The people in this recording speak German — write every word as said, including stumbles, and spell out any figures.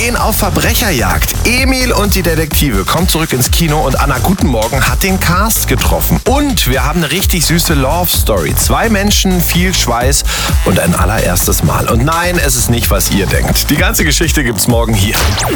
gehen auf Verbrecherjagd. Emil und die Detektive kommen zurück ins Kino und Anna Guten Morgen hat den Cast getroffen. Und wir haben eine richtig süße Love-Story. Zwei Menschen, viel Schweiß und ein allererstes Mal. Und nein, es ist nicht, was ihr denkt. Die ganze Geschichte gibt's morgen hier.